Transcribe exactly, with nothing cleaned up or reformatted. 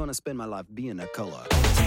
want to spend my life being a color.